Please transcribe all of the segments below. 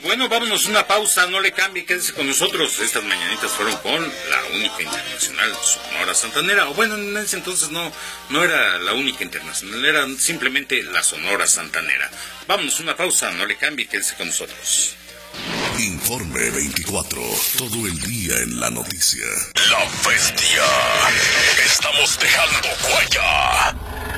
bueno, vámonos a una pausa, no le cambie, quédese con nosotros. Estas mañanitas fueron con la única internacional Sonora Santanera, o bueno, en ese entonces no era la única internacional, era simplemente la Sonora Santanera. Vámonos a una pausa, no le cambie, quédese con nosotros. Informe 24, todo el día en la noticia. La Bestia, estamos dejando huella.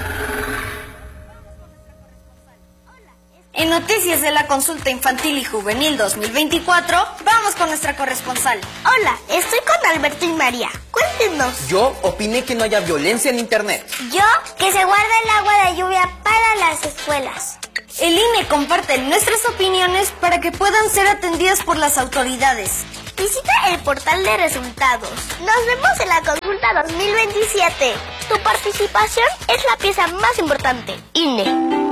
En Noticias de la Consulta Infantil y Juvenil 2024, vamos con nuestra corresponsal. Hola, estoy con Alberto y María. Cuéntenos. Yo opiné que no haya violencia en Internet. Yo, que se guarde el agua de lluvia para las escuelas. El INE comparte nuestras opiniones para que puedan ser atendidas por las autoridades. Visita el portal de resultados. Nos vemos en la consulta 2027. Tu participación es la pieza más importante. INE.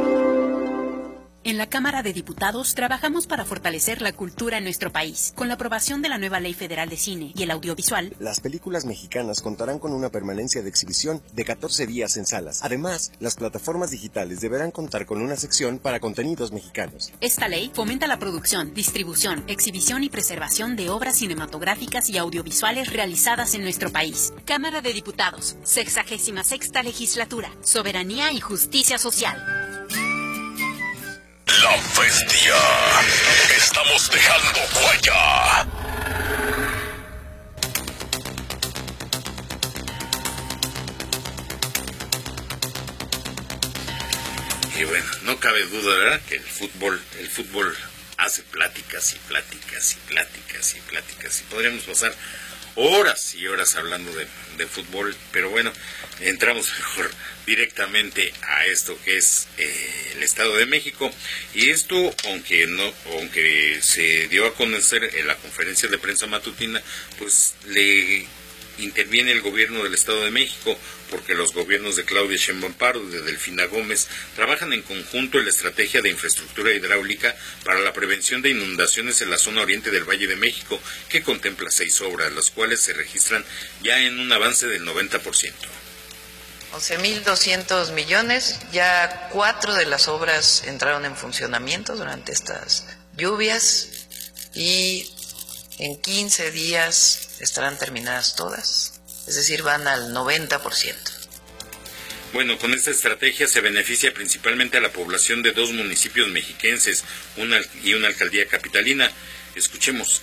En la Cámara de Diputados trabajamos para fortalecer la cultura en nuestro país. Con la aprobación de la nueva Ley Federal de Cine y el Audiovisual, las películas mexicanas contarán con una permanencia de exhibición de 14 días en salas. Además, las plataformas digitales deberán contar con una sección para contenidos mexicanos. Esta ley fomenta la producción, distribución, exhibición y preservación de obras cinematográficas y audiovisuales realizadas en nuestro país. Cámara de Diputados, 66ª Legislatura, Soberanía y Justicia Social. La Bestia, estamos dejando huella. Y bueno, no cabe duda, ¿verdad?, que el fútbol hace pláticas y pláticas y pláticas y pláticas. Y podríamos pasar horas y horas hablando de fútbol, pero bueno, entramos mejor directamente a esto que es el Estado de México. Y esto, aunque se dio a conocer en la conferencia de prensa matutina, pues le interviene el gobierno del Estado de México, porque los gobiernos de Claudia Sheinbaum Pardo y de Delfina Gómez trabajan en conjunto en la estrategia de infraestructura hidráulica para la prevención de inundaciones en la zona oriente del Valle de México, que contempla 6 obras, las cuales se registran ya en un avance del 90%. 11.200 millones, ya 4 de las obras entraron en funcionamiento durante estas lluvias y en 15 días estarán terminadas todas, es decir, van al 90%. Bueno, con esta estrategia se beneficia principalmente a la población de 2 municipios mexiquenses y una alcaldía capitalina. Escuchemos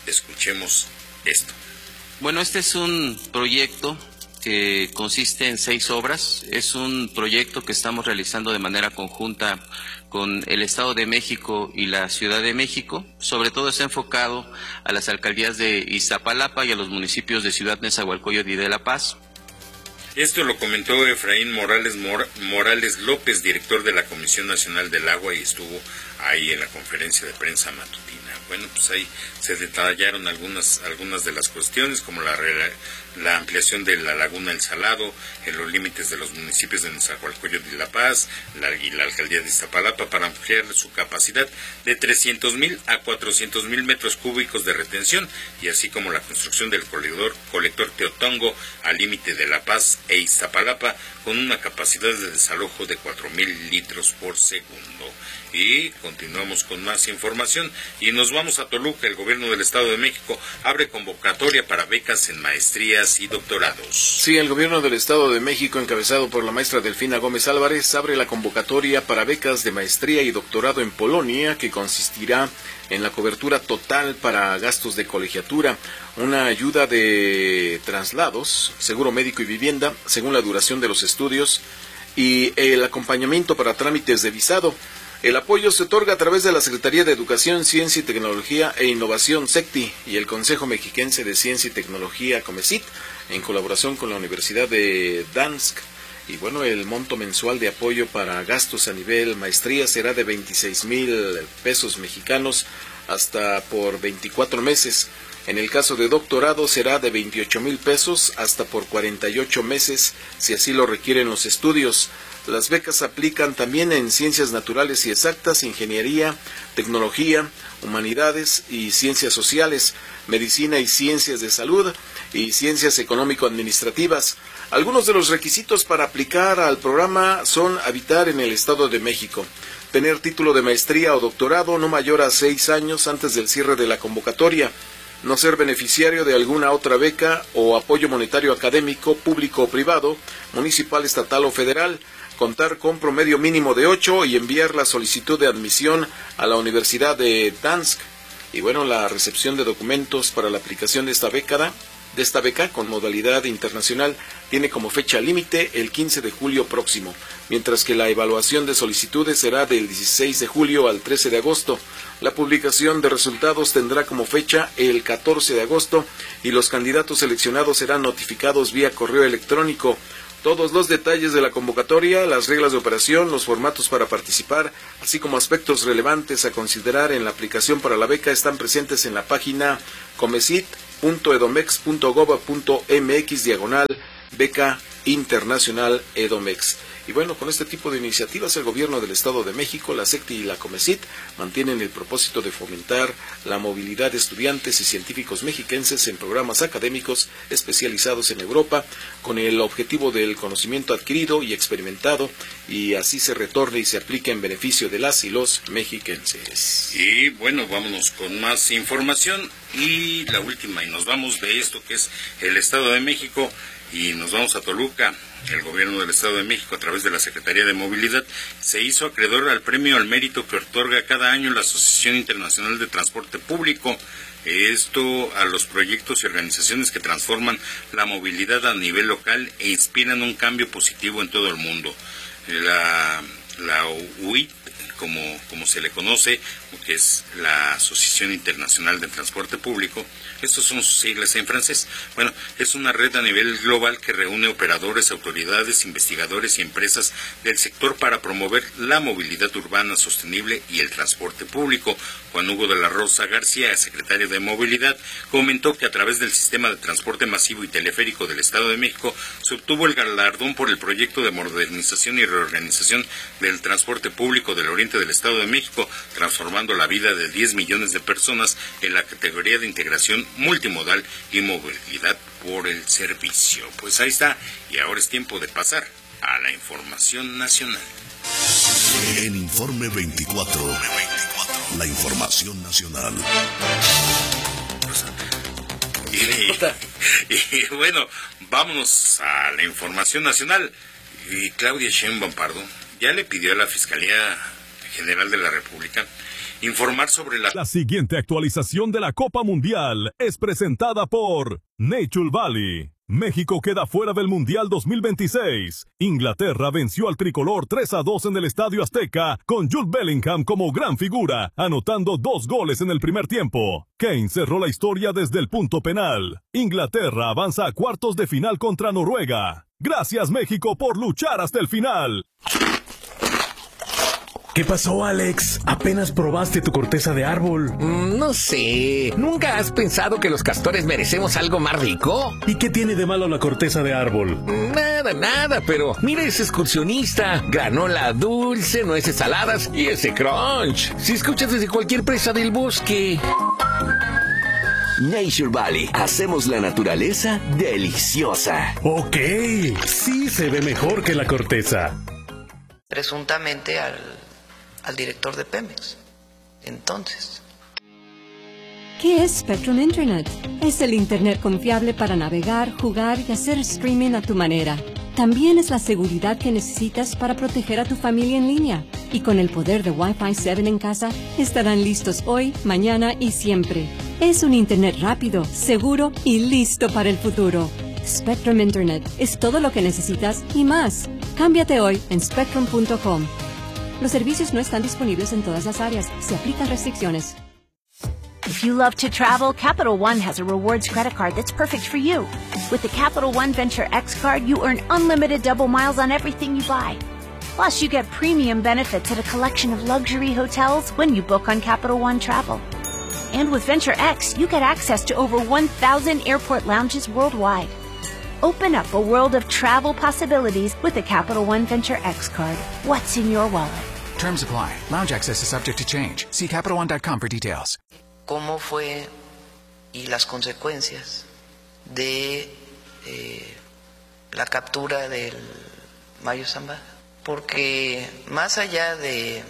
esto. Bueno, este es un proyecto que consiste en 6 obras. Es un proyecto que estamos realizando de manera conjunta con el Estado de México y la Ciudad de México. Sobre todo está enfocado a las alcaldías de Iztapalapa y a los municipios de Ciudad Nezahualcóyotl y de La Paz. Esto lo comentó Efraín Morales López, director de la Comisión Nacional del Agua, y estuvo ahí en la conferencia de prensa matutina. Bueno, pues ahí se detallaron algunas de las cuestiones, como la ampliación de la Laguna El Salado, en los límites de los municipios de Nezahualcóyotl y La Paz, y la alcaldía de Iztapalapa, para ampliar su capacidad de 300,000 a 400,000 metros cúbicos de retención, y así como la construcción del colector Teotongo al límite de La Paz e Iztapalapa, con una capacidad de desalojo de 4,000 litros por segundo. Y continuamos con más información y nos vamos a Toluca. El gobierno del Estado de México abre convocatoria para becas en maestrías y doctorados. Sí, el gobierno del Estado de México, encabezado por la maestra Delfina Gómez Álvarez, abre la convocatoria para becas de maestría y doctorado en Polonia, que consistirá en la cobertura total para gastos de colegiatura, una ayuda de traslados, seguro médico y vivienda, según la duración de los estudios, y el acompañamiento para trámites de visado. El apoyo se otorga a través de la Secretaría de Educación, Ciencia y Tecnología e Innovación, SECTI, y el Consejo Mexiquense de Ciencia y Tecnología, COMECIT, en colaboración con la Universidad de Dansk. Y bueno, el monto mensual de apoyo para gastos a nivel maestría será de 26,000 pesos mexicanos hasta por 24 meses. En el caso de doctorado será de 28,000 pesos hasta por 48 meses, si así lo requieren los estudios. Las becas aplican también en ciencias naturales y exactas, ingeniería, tecnología, humanidades y ciencias sociales, medicina y ciencias de salud y ciencias económico-administrativas. Algunos de los requisitos para aplicar al programa son habitar en el Estado de México, tener título de maestría o doctorado no mayor a 6 años antes del cierre de la convocatoria, no ser beneficiario de alguna otra beca o apoyo monetario académico, público o privado, municipal, estatal o federal, contar con promedio mínimo de 8 y enviar la solicitud de admisión a la Universidad de Dansk. Y bueno, la recepción de documentos para la aplicación de esta beca con modalidad internacional tiene como fecha límite el 15 de julio próximo, mientras que la evaluación de solicitudes será del 16 de julio al 13 de agosto. La publicación de resultados tendrá como fecha el 14 de agosto y los candidatos seleccionados serán notificados vía correo electrónico. Todos los detalles de la convocatoria, las reglas de operación, los formatos para participar, así como aspectos relevantes a considerar en la aplicación para la beca están presentes en la página comesit.edomex.gov.mx/beca internacional Edomex. Y bueno, con este tipo de iniciativas el gobierno del Estado de México, la SECTI y la Comesit mantienen el propósito de fomentar la movilidad de estudiantes y científicos mexiquenses en programas académicos especializados en Europa, con el objetivo del conocimiento adquirido y experimentado, y así se retorne y se aplique en beneficio de las y los mexiquenses. Y bueno, vámonos con más información y la última, y nos vamos de esto que es el Estado de México y nos vamos a Toluca. El gobierno del Estado de México, a través de la Secretaría de Movilidad, se hizo acreedor al premio al mérito que otorga cada año la Asociación Internacional de Transporte Público. Esto a los proyectos y organizaciones que transforman la movilidad a nivel local e inspiran un cambio positivo en todo el mundo. La UIT, como se le conoce, que es la Asociación Internacional del Transporte Público, estos son sus siglas en francés. Bueno, es una red a nivel global que reúne operadores, autoridades, investigadores y empresas del sector para promover la movilidad urbana sostenible y el transporte público. Juan Hugo de la Rosa García, secretario de Movilidad, comentó que a través del sistema de transporte masivo y teleférico del Estado de México se obtuvo el galardón por el proyecto de modernización y reorganización del transporte público del oriente del Estado de México, transformando la vida de 10 millones de personas en la categoría de integración multimodal y movilidad por el servicio. Pues ahí está, y ahora es tiempo de pasar a la información nacional. En Informe 24, la información nacional. Y bueno, vámonos a la información nacional. Y Claudia Sheinbaum Pardo ya le pidió a la Fiscalía General de la República informar sobre La siguiente actualización de la Copa Mundial es presentada por Nature Valley. México queda fuera del Mundial 2026. Inglaterra venció al tricolor 3-2 en el Estadio Azteca, con Jude Bellingham como gran figura, anotando 2 goles en el primer tiempo. Kane cerró la historia desde el punto penal. Inglaterra avanza a cuartos de final contra Noruega. Gracias, México, por luchar hasta el final. ¿Qué pasó, Alex? ¿Apenas probaste tu corteza de árbol? No sé. ¿Nunca has pensado que los castores merecemos algo más rico? ¿Y qué tiene de malo la corteza de árbol? Nada, pero mira ese excursionista. Granola dulce, nueces saladas y ese crunch. Si escuchas desde cualquier presa del bosque. Nature Valley. Hacemos la naturaleza deliciosa. Ok, sí se ve mejor que la corteza. Presuntamente al director de Pemex. Entonces, ¿qué es Spectrum Internet? Es el Internet confiable para navegar, jugar y hacer streaming a tu manera. También es la seguridad que necesitas para proteger a tu familia en línea. Y con el poder de Wi-Fi 7 en casa, estarán listos hoy, mañana y siempre. Es un Internet rápido, seguro y listo para el futuro. Spectrum Internet es todo lo que necesitas y más. Cámbiate hoy en spectrum.com. Los servicios no están disponibles en todas las áreas. Se aplican restricciones. If you love to travel, Capital One has a rewards credit card that's perfect for you. With the Capital One Venture X card, you earn unlimited double miles on everything you buy. Plus, you get premium benefits at a collection of luxury hotels when you book on Capital One Travel. And with Venture X, you get access to over 1,000 airport lounges worldwide. Open up a world of travel possibilities with the Capital One Venture X card. What's in your wallet? Terms apply. Lounge access is subject to change. See CapitalOne.com for details. ¿Cómo fue y las consecuencias de la captura del Mario Zambada? Porque más allá de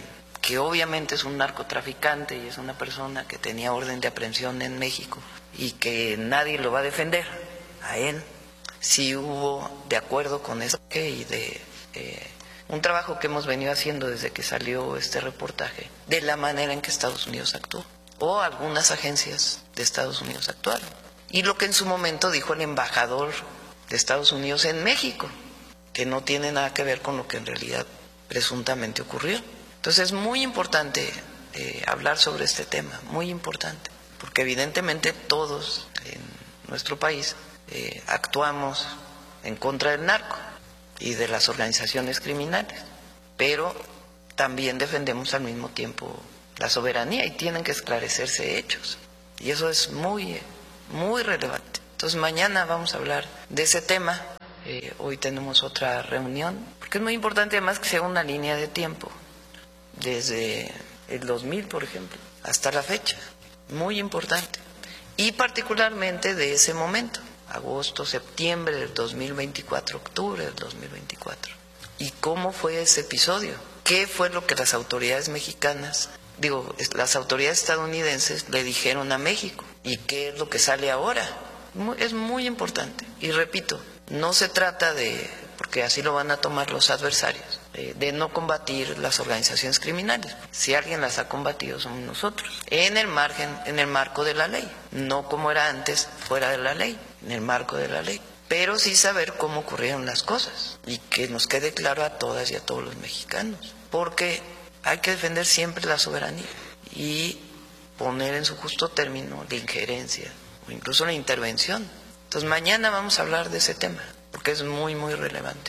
que obviamente es un narcotraficante y es una persona que tenía orden de aprehensión en México y que nadie lo va a defender a él, sí hubo, de acuerdo con eso y de un trabajo que hemos venido haciendo desde que salió este reportaje, de la manera en que Estados Unidos actuó, o algunas agencias de Estados Unidos actuaron, y lo que en su momento dijo el embajador de Estados Unidos en México, que no tiene nada que ver con lo que en realidad presuntamente ocurrió. Entonces es muy importante hablar sobre este tema, muy importante, porque evidentemente todos en nuestro país actuamos en contra del narco y de las organizaciones criminales, pero también defendemos al mismo tiempo la soberanía y tienen que esclarecerse hechos, y eso es muy, muy relevante. Entonces mañana vamos a hablar de ese tema. Hoy tenemos otra reunión, porque es muy importante además que sea una línea de tiempo, desde el 2000, por ejemplo, hasta la fecha, muy importante, y particularmente de ese momento, agosto, septiembre del 2024, octubre del 2024. ¿Y cómo fue ese episodio? ¿Qué fue lo que las autoridades mexicanas, las autoridades estadounidenses le dijeron a México? ¿Y qué es lo que sale ahora? Es muy importante. Y repito, no se trata de, porque así lo van a tomar los adversarios, de no combatir las organizaciones criminales. Si alguien las ha combatido somos nosotros, en el marco de la ley, no como era antes, fuera de la ley, en el marco de la ley, pero sí saber cómo ocurrieron las cosas y que nos quede claro a todas y a todos los mexicanos, porque hay que defender siempre la soberanía y poner en su justo término la injerencia o incluso la intervención. Entonces mañana vamos a hablar de ese tema, porque es muy, muy relevante.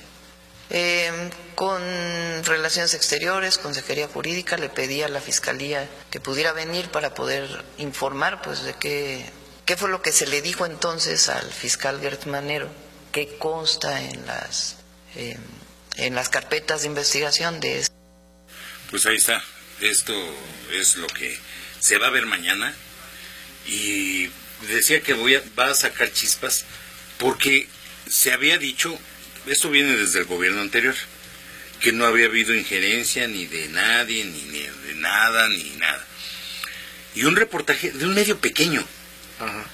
Con Relaciones Exteriores, Consejería Jurídica, le pedí a la Fiscalía que pudiera venir para poder informar pues de qué fue lo que se le dijo entonces al fiscal Gertz Manero, que consta en las carpetas de investigación de este. Pues ahí está, esto es lo que se va a ver mañana, y decía que va a sacar chispas, porque se había dicho, esto viene desde el gobierno anterior, que no había habido injerencia ni de nadie, ni de nada, ni nada. Y un reportaje de un medio pequeño. Ajá.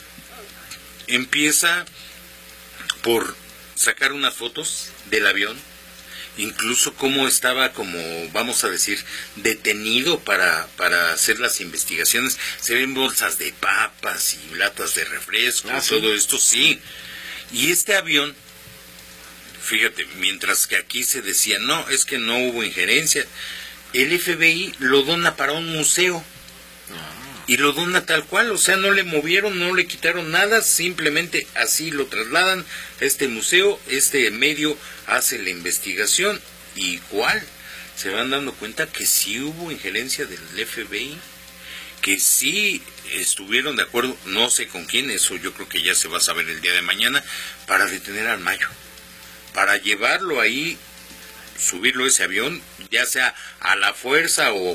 Empieza por sacar unas fotos del avión, incluso cómo estaba, como vamos a decir, detenido para hacer las investigaciones. Se ven bolsas de papas y latas de refresco, todo esto, sí. Y este avión, fíjate, mientras que aquí se decía, no, es que no hubo injerencia, el FBI lo dona para un museo. Y lo dona tal cual, o sea, no le movieron, no le quitaron nada, simplemente así lo trasladan a este museo, este medio hace la investigación, y ¿cuál? Se van dando cuenta que sí hubo injerencia del FBI, que sí estuvieron de acuerdo, no sé con quién, eso yo creo que ya se va a saber el día de mañana, para detener al Mayo, para llevarlo ahí, subirlo a ese avión, ya sea a la fuerza o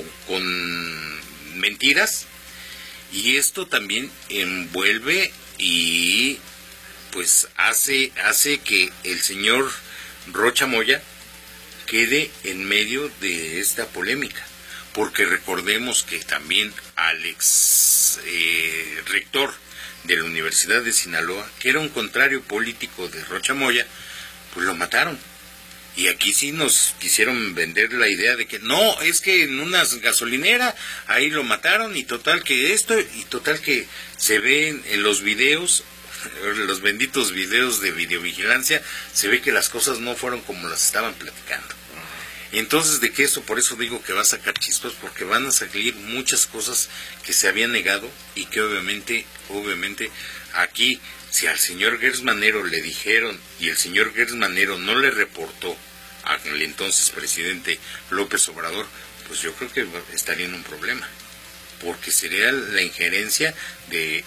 con mentiras. Y esto también envuelve y pues hace que el señor Rocha Moya quede en medio de esta polémica, porque recordemos que también al ex rector de la Universidad de Sinaloa, que era un contrario político de Rocha Moya, pues lo mataron. Y aquí sí nos quisieron vender la idea de que no, es que en una gasolinera ahí lo mataron, y total que esto, y total que se ven en los videos, los benditos videos de videovigilancia, se ve que las cosas no fueron como las estaban platicando. Entonces, de que eso, por eso digo que va a sacar chispas, porque van a salir muchas cosas que se habían negado, y que obviamente aquí, si al señor Gertz Manero le dijeron y el señor Gertz Manero no le reportó al entonces presidente López Obrador, pues yo creo que estaría en un problema, porque sería la injerencia de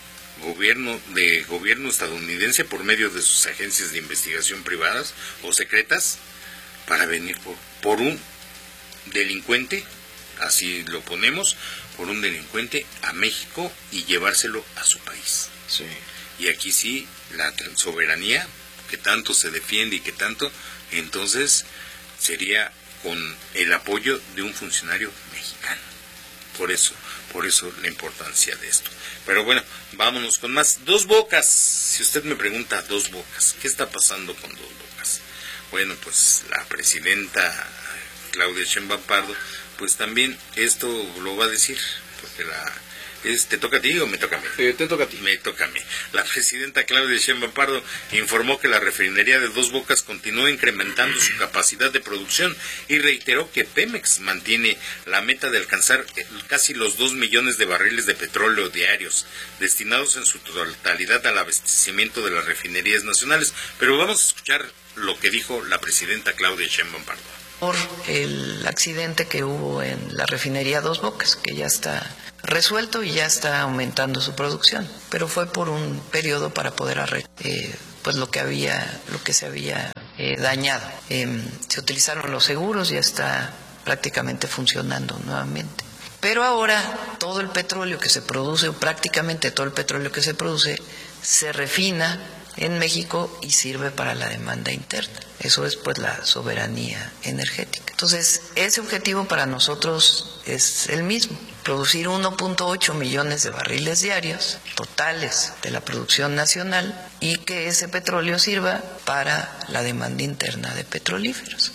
gobierno estadounidense por medio de sus agencias de investigación privadas o secretas, para venir por un delincuente, así lo ponemos, por un delincuente a México y llevárselo a su país. Sí. Y aquí sí, la soberanía, que tanto se defiende y que tanto, entonces sería con el apoyo de un funcionario mexicano. Por eso la importancia de esto. Pero bueno, vámonos con más. Dos Bocas, si usted me pregunta, Dos Bocas, ¿qué está pasando con Dos Bocas? Bueno, pues la presidenta Claudia Sheinbaum Pardo, pues también esto lo va a decir, porque ¿te toca a ti o me toca a mí? Te toca a ti. Me toca a mí. La presidenta Claudia Sheinbaum Pardo informó que la refinería de Dos Bocas continúa incrementando su capacidad de producción y reiteró que Pemex mantiene la meta de alcanzar casi los 2 millones de barriles de petróleo diarios, destinados en su totalidad al abastecimiento de las refinerías nacionales. Pero vamos a escuchar lo que dijo la presidenta Claudia Sheinbaum Pardo. Por el accidente que hubo en la refinería Dos Bocas, que ya está resuelto y ya está aumentando su producción, pero fue por un periodo para poder arreglar pues lo que se había dañado. Se utilizaron los seguros, ya está prácticamente funcionando nuevamente. Pero ahora todo el petróleo que se produce, o prácticamente todo el petróleo que se produce, se refina en México y sirve para la demanda interna. Eso es pues la soberanía energética. Entonces, ese objetivo para nosotros es el mismo: producir 1.8 millones de barriles diarios totales de la producción nacional y que ese petróleo sirva para la demanda interna de petrolíferos.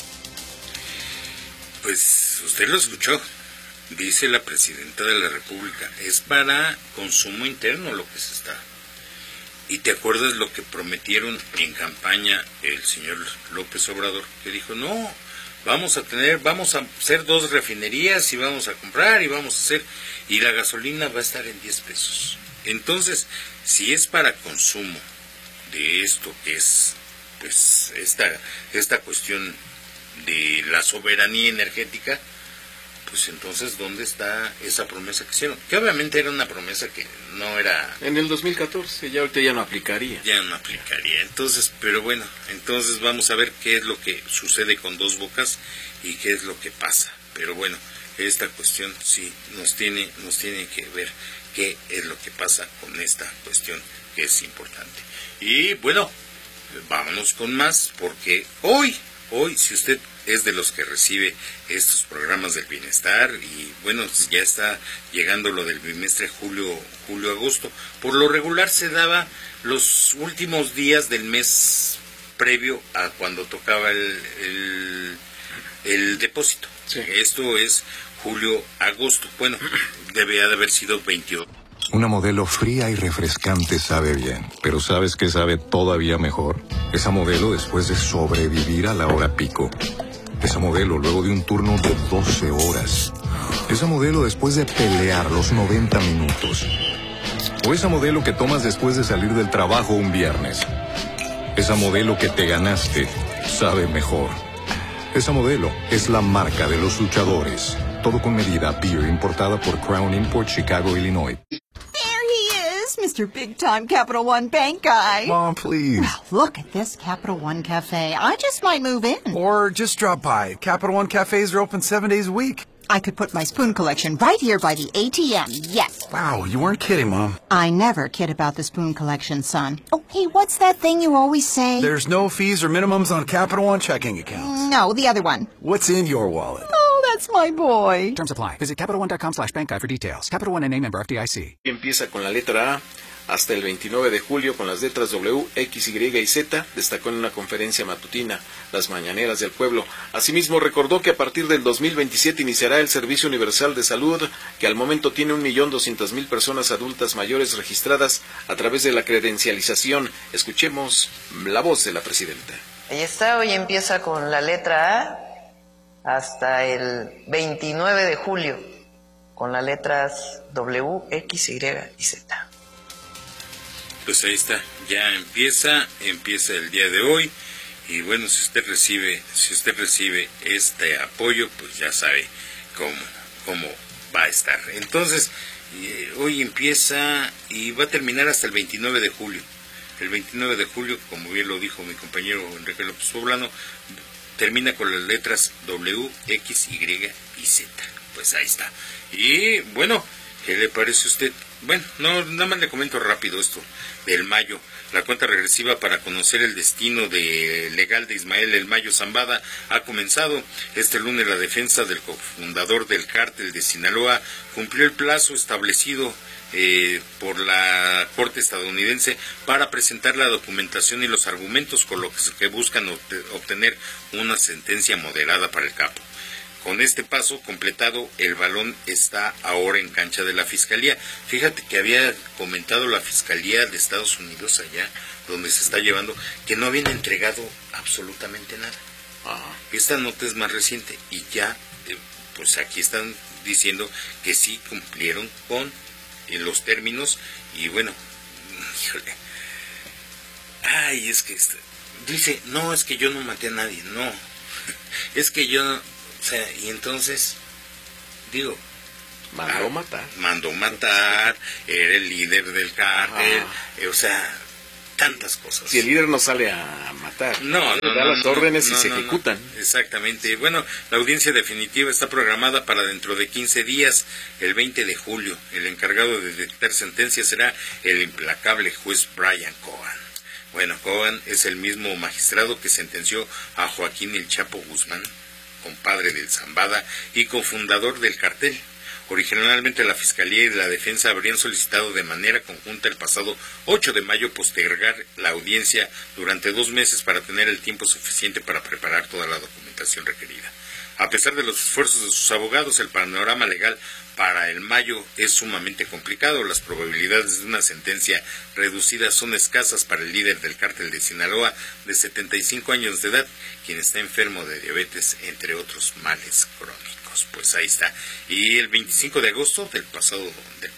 Pues usted lo escuchó, dice la presidenta de la República, es para consumo interno lo que se está. ¿Y te acuerdas lo que prometieron en campaña el señor López Obrador? Que dijo, no, vamos a hacer 2 refinerías y vamos a comprar y vamos a hacer, y la gasolina va a estar en 10 pesos. Entonces, si es para consumo de esto que es, pues, esta cuestión de la soberanía energética, pues entonces, ¿dónde está esa promesa que hicieron? Que obviamente era una promesa que no era... En el 2014, ya ahorita ya no aplicaría. Ya no aplicaría. Entonces, pero bueno, entonces vamos a ver qué es lo que sucede con Dos Bocas y qué es lo que pasa. Pero bueno, esta cuestión sí nos tiene que ver qué es lo que pasa con esta cuestión que es importante. Y bueno, vámonos con más, porque hoy, si usted es de los que recibe estos programas del bienestar, y bueno, ya está llegando lo del bimestre julio-agosto, por lo regular se daba los últimos días del mes previo a cuando tocaba el depósito. Sí. Esto es julio-agosto. Bueno, debía de haber sido 22. Una Modelo fría y refrescante sabe bien, pero ¿sabes qué sabe todavía mejor? Esa Modelo después de sobrevivir a la hora pico. Esa Modelo luego de un turno de 12 horas. Esa Modelo después de pelear los 90 minutos. O esa Modelo que tomas después de salir del trabajo un viernes. Esa Modelo que te ganaste sabe mejor. Esa Modelo es la marca de los luchadores. Todo con medida, beer importada por Crown Import, Chicago, Illinois. Mr. Big-Time Capital One Bank guy. Mom, please. Well, look at this Capital One Cafe. I just might move in. Or just drop by. Capital One cafes are open 7 days a week. I could put my spoon collection right here by the ATM, yes. Wow, you weren't kidding, Mom. I never kid about the spoon collection, son. Oh, hey, what's that thing you always say? There's no fees or minimums on Capital One checking accounts. No, the other one. What's in your wallet? Oh, that's my boy. Terms apply. Visit CapitalOne.com/bank guide for details. Capital One and member FDIC. Empieza con la letra A hasta el 29 de julio con las letras W, X, Y y Z, destacó en una conferencia matutina Las Mañaneras del Pueblo. Asimismo, recordó que a partir del 2027 iniciará el Servicio Universal de Salud, que al momento tiene 1.200.000 personas adultas mayores registradas a través de la credencialización. Escuchemos la voz de la presidenta. Ahí está, hoy empieza con la letra A hasta el 29 de julio con las letras W, X, Y y Z. Pues ahí está, ya empieza el día de hoy, y bueno, si usted recibe este apoyo, pues ya sabe cómo va a estar. Entonces, hoy empieza y va a terminar hasta el 29 de julio. El 29 de julio, como bien lo dijo mi compañero Enrique López Poblano, termina con las letras W, X, Y y Z. Pues ahí está. Y bueno, ¿qué le parece a usted? bueno, no, nada más le comento rápido esto del Mayo. La cuenta regresiva para conocer el destino legal de Ismael El Mayo Zambada ha comenzado. Este lunes la defensa del cofundador del cártel de Sinaloa cumplió el plazo establecido por la Corte estadounidense para presentar la documentación y los argumentos con los que buscan obtener una sentencia moderada para el capo. Con este paso completado, el balón está ahora en cancha de la Fiscalía. Fíjate que había comentado la Fiscalía de Estados Unidos allá, donde se está llevando, que no habían entregado absolutamente nada. Esta nota es más reciente y ya, pues aquí están diciendo que sí cumplieron con los términos y bueno, híjole. Ay, es que dice, no, es que yo no maté a nadie, no. Es que yo... O sea, y entonces, digo... Mandó matar, era el líder del cártel, o sea, tantas cosas. Si el líder no sale a matar, da las órdenes y se ejecutan. Exactamente. Bueno, la audiencia definitiva está programada para dentro de 15 días, el 20 de julio. El encargado de dictar sentencia será el implacable juez Brian Cohen. Bueno, Cohen es el mismo magistrado que sentenció a Joaquín El Chapo Guzmán, compadre del Zambada y cofundador del cartel. Originalmente la Fiscalía y la Defensa habrían solicitado de manera conjunta el pasado 8 de mayo postergar la audiencia durante 2 meses para tener el tiempo suficiente para preparar toda la documentación requerida. A pesar de los esfuerzos de sus abogados, el panorama legal para el Mayo es sumamente complicado. Las probabilidades de una sentencia reducida son escasas para el líder del cártel de Sinaloa, de 75 años de edad, quien está enfermo de diabetes, entre otros males crónicos. Pues ahí está. Y el 25 de agosto del pasado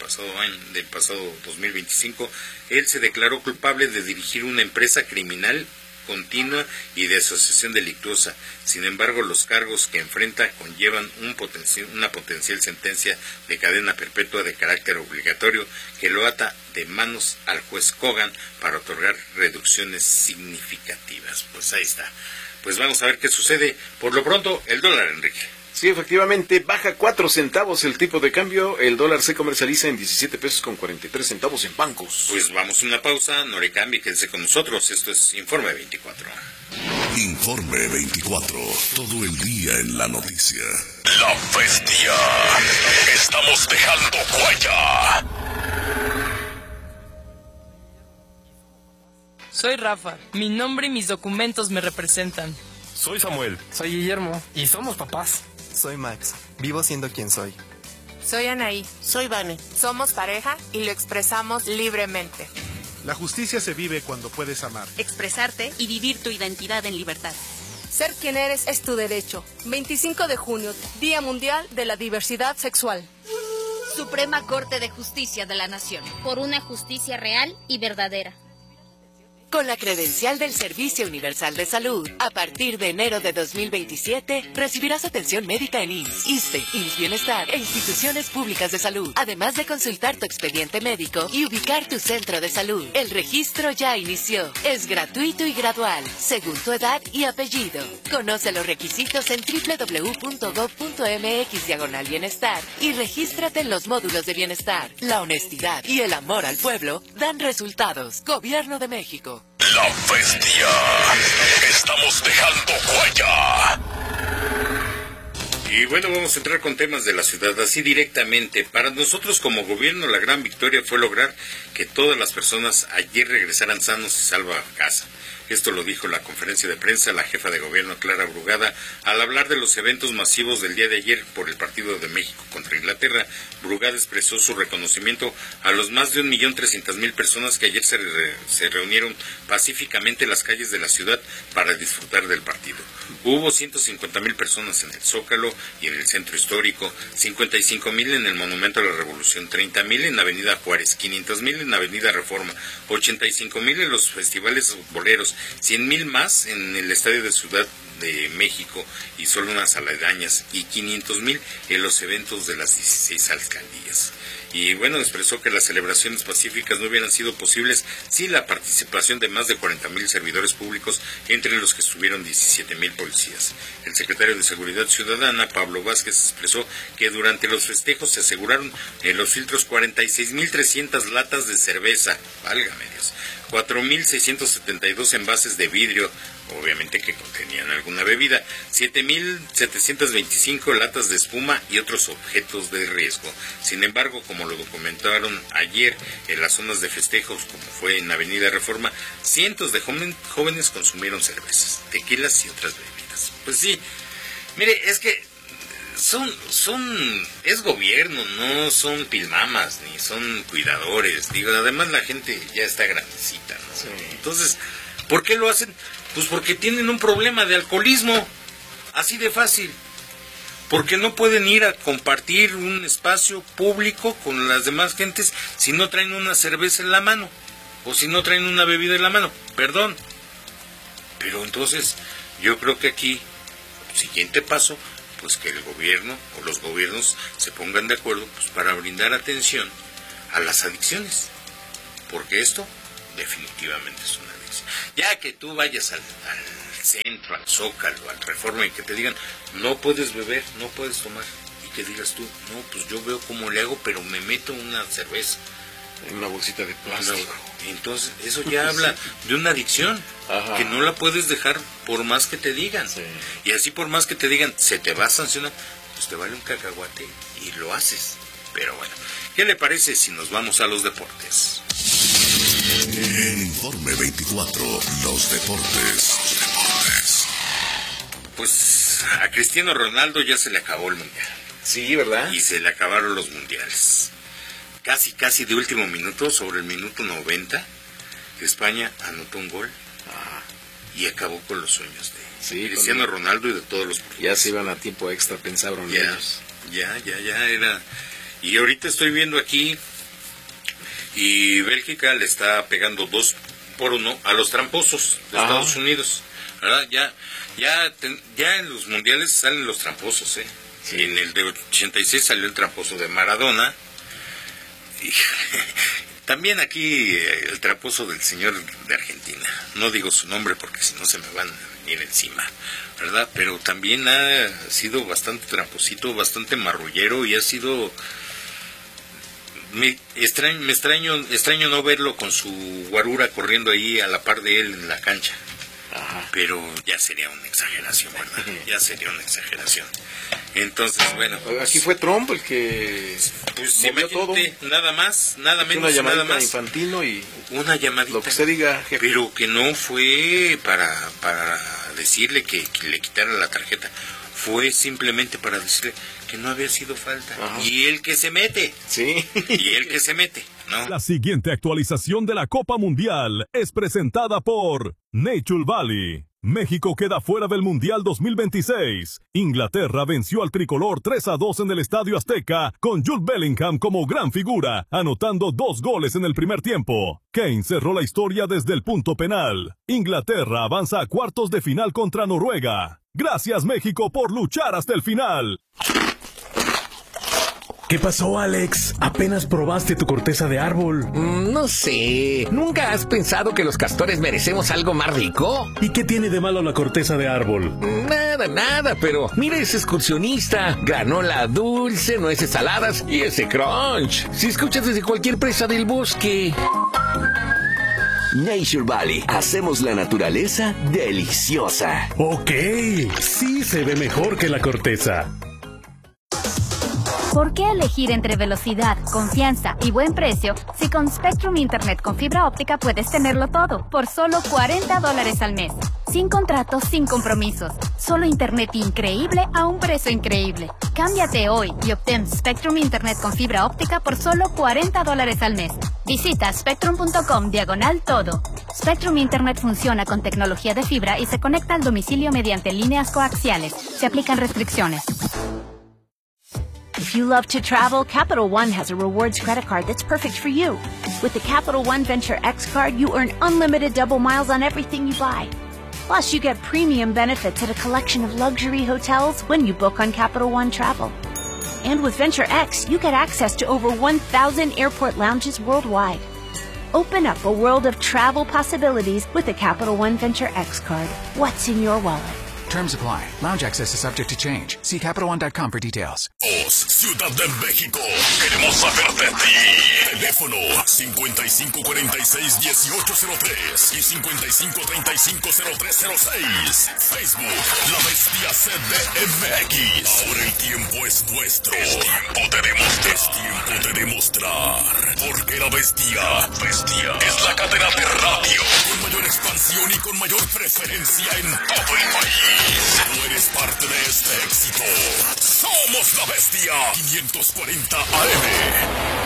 2025, él se declaró culpable de dirigir una empresa criminal continua y de asociación delictuosa. Sin embargo, los cargos que enfrenta conllevan una potencial sentencia de cadena perpetua de carácter obligatorio que lo ata de manos al juez Cohen para otorgar reducciones significativas. Pues ahí está. Pues vamos a ver qué sucede. Por lo pronto, el dólar, Enrique. Sí, efectivamente, baja 4 centavos el tipo de cambio. El dólar se comercializa en 17 pesos con 43 centavos en bancos. Pues vamos a una pausa, no le cambie, quédese con nosotros. Esto es Informe 24. Informe 24, todo el día en la noticia. La Bestia. Estamos dejando huella. Soy Rafa. Mi nombre y mis documentos me representan. Soy Samuel. Soy Guillermo. Y somos papás. Soy Max. Vivo siendo quien soy. Soy Anaí. Soy Vane. Somos pareja y lo expresamos libremente. La justicia se vive cuando puedes amar, expresarte y vivir tu identidad en libertad. Ser quien eres es tu derecho. 25 de junio, Día Mundial de la Diversidad Sexual. Suprema Corte de Justicia de la Nación. Por una justicia real y verdadera. Con la credencial del Servicio Universal de Salud, a partir de enero de 2027, recibirás atención médica en IMSS, ISSSTE, IMSS Bienestar e instituciones públicas de salud, además de consultar tu expediente médico y ubicar tu centro de salud. El registro ya inició. Es gratuito y gradual, según tu edad y apellido. Conoce los requisitos en www.gov.mx/bienestar y regístrate en los módulos de bienestar. La honestidad y el amor al pueblo dan resultados. Gobierno de México. La Bestia. Estamos dejando huella. Y bueno, vamos a entrar con temas de la ciudad, así directamente. Para nosotros como gobierno, la gran victoria fue lograr que todas las personas ayer regresaran sanos y salvos a casa. Esto lo dijo en la conferencia de prensa la jefa de gobierno Clara Brugada al hablar de los eventos masivos del día de ayer por el partido de México contra Inglaterra. Brugada expresó su reconocimiento a los más de 1.300.000 personas que ayer se reunieron pacíficamente en las calles de la ciudad para disfrutar del partido. Hubo 150.000 personas en el Zócalo y en el Centro Histórico, 55.000 en el Monumento a la Revolución, 30.000 en Avenida Juárez, 500.000 en Avenida Reforma, 85.000 en los festivales boleros, 100.000 más en el Estadio de Ciudad de México y solo unas aledañas, y 500.000 en los eventos de las 16 alcaldías. y bueno, expresó que las celebraciones pacíficas no hubieran sido posibles sin la participación de más de 40,000 servidores públicos, entre los que estuvieron 17,000 policías. El secretario de Seguridad Ciudadana, Pablo Vázquez, expresó que durante los festejos se aseguraron en los filtros 46,300 latas de cerveza, válgame Dios, 4,672 envases de vidrio, obviamente que contenían alguna bebida, 7,725 latas de espuma y otros objetos de riesgo. Sin embargo, como lo documentaron ayer en las zonas de festejos, como fue en Avenida Reforma, cientos de jóvenes consumieron cervezas, tequilas y otras bebidas. Pues sí, mire, es que es gobierno, no son pilmamas, ni son cuidadores, digo, además la gente ya está grandecita, ¿no? Sí. Entonces, ¿por qué lo hacen? Pues porque tienen un problema de alcoholismo, así de fácil, porque no pueden ir a compartir un espacio público con las demás gentes si no traen una cerveza en la mano, o si no traen una bebida en la mano, perdón. Pero entonces, yo creo que aquí, siguiente paso, pues que el gobierno o los gobiernos se pongan de acuerdo pues para brindar atención a las adicciones, porque esto definitivamente es una adicción. Ya que tú vayas al centro, al Zócalo, al Reforma y que te digan no puedes beber, no puedes tomar, y que digas tú, no, pues yo veo cómo le hago, pero me meto una cerveza en una bolsita de plástico. Entonces eso ya habla de una adicción. Ajá. Que no la puedes dejar por más que te digan. Sí. Y así por más que te digan, se te va a sancionar, pues te vale un cacahuate y lo haces. Pero bueno, ¿qué le parece si nos vamos a los deportes? En Informe 24, los deportes. Pues a Cristiano Ronaldo ya se le acabó el mundial. Sí, ¿verdad? Y se le acabaron los mundiales. Casi de último minuto, sobre el minuto 90, España anotó un gol y acabó con los sueños de Cristiano Ronaldo y de todos los portugueses. Ya se iban a tiempo extra, pensaron ellos. Ya era. Y ahorita estoy viendo aquí, y Bélgica le está pegando 2-1 a los tramposos de Estados Unidos, ¿verdad? Ya en los mundiales salen los tramposos, ¿eh? Sí. En el de 86 salió el tramposo de Maradona. Y también aquí el tramposo del señor de Argentina, no digo su nombre porque si no se me van a venir encima, ¿verdad? Pero también ha sido bastante tramposito, bastante marrullero, y ha sido... Me extraño no verlo con su guarura corriendo ahí a la par de él en la cancha. Ajá. Pero ya sería una exageración, ¿verdad? Ya sería una exageración. Entonces, bueno, pues, aquí fue Trump el que movió todo. Nada menos, nada más. Infantino y una llamadita. Lo que se diga, jefe. Pero que no fue para decirle que le quitara la tarjeta. Fue simplemente para decirle que no había sido falta. Ajá. Y él que se mete. Sí. Y él que se mete, ¿no? La siguiente actualización de la Copa Mundial es presentada por Nature Valley. México queda fuera del Mundial 2026. Inglaterra venció al tricolor 3-2 en el Estadio Azteca, con Jude Bellingham como gran figura, anotando 2 goles en el primer tiempo. Kane cerró la historia desde el punto penal. Inglaterra avanza a cuartos de final contra Noruega. Gracias, México, por luchar hasta el final. ¿Qué pasó, Alex? ¿Apenas probaste tu corteza de árbol? No sé. ¿Nunca has pensado que los castores merecemos algo más rico? ¿Y qué tiene de malo la corteza de árbol? Nada, pero mira ese excursionista. Granola dulce, nueces saladas y ese crunch. Si escuchas desde cualquier presa del bosque. Nature Valley. Hacemos la naturaleza deliciosa. Ok, sí se ve mejor que la corteza. ¿Por qué elegir entre velocidad, confianza y buen precio si con Spectrum Internet con fibra óptica puedes tenerlo todo por solo $40 al mes? Sin contratos, sin compromisos. Solo internet increíble a un precio increíble. Cámbiate hoy y obtén Spectrum Internet con fibra óptica por solo $40 al mes. Visita spectrum.com/todo. Spectrum Internet funciona con tecnología de fibra y se conecta al domicilio mediante líneas coaxiales. Se aplican restricciones. If you love to travel, Capital One has a rewards credit card that's perfect for you. With the Capital One Venture X card, you earn unlimited double miles on everything you buy. Plus, you get premium benefits at a collection of luxury hotels when you book on Capital One Travel. And with Venture X, you get access to over 1,000 airport lounges worldwide. Open up a world of travel possibilities with the Capital One Venture X card. What's in your wallet? Terms apply. Lounge access is subject to change. See CapitalOne.com for details. Ciudad de México. Queremos saber de ti. Teléfono 5546-1803 y 5535-0306. Facebook, La Bestia CDMX. Ahora el tiempo es nuestro. Es tiempo de demostrar. Porque La Bestia es la cadena de radio con mayor expansión y con mayor preferencia en todo el país. Tú eres parte de este éxito. Somos La Bestia 540 AM.